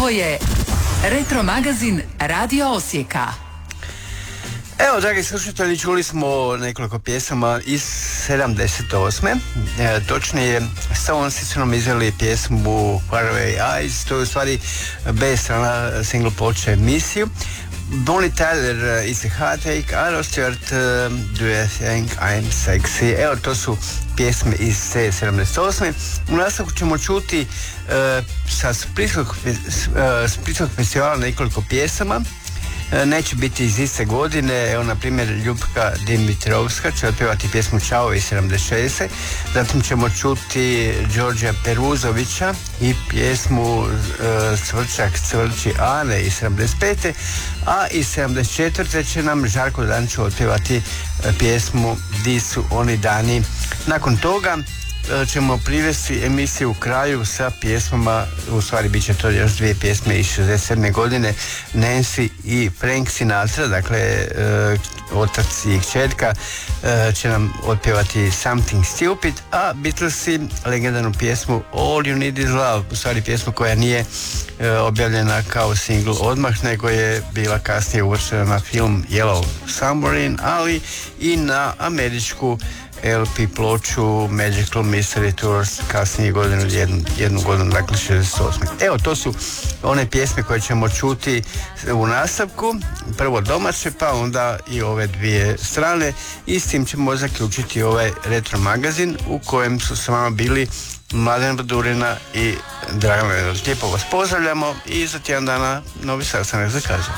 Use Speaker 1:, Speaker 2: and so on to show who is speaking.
Speaker 1: Ovo je Retro magazin Radio Osijeka.
Speaker 2: Evo, dragi slušatelji, čuli smo nekoliko pjesama iz 78. Točnije, Stones su nam izveli pjesmu Faraway Eyes, to je u stvari B strana single ploče Miss You. Bonnie Tyler, It's a Heartache, a Rod Stewart, Do You Think I'm Sexy. Evo, to su pjesme iz C78. U nastavku ćemo čuti sa Splitskog festivala nekoliko pjesama. Neće biti iz iste godine. Evo, na primjer, Ljubka Dimitrovska će otpjevati pjesmu Čao iz 76. Zatim ćemo čuti Đorđa Peruzovića i pjesmu Cvrčak cvrči Ane iz 75. A iz 74. će nam Žarko Dančo otpjevati pjesmu Di su oni dani. Nakon toga ćemo privesti emisiju u kraju sa pjesmama, u stvari bit će to još dvije pjesme iz 67. godine, Nancy i Frank Sinatra, dakle otac i kćerka će nam otpjevati Something Stupid, a Beatlesi legendarnu pjesmu All You Need Is Love, u stvari pjesmu koja nije objavljena kao singl odmah, nego je bila kasnije uvrštena na film Yellow Submarine, ali i na američku LP ploču Magical Mystery Tours kasnije jednu godinu, dakle 68. Evo, to su one pjesme koje ćemo čuti u nastavku, prvo domaće pa onda i ove dvije strane, i s tim ćemo zaključiti ovaj retro magazin u kojem su s vama bili Mladen Badurina i Dragan Lenart. Lijepo vas pozdravljamo i za tjedan dana novi sastanak zakažemo.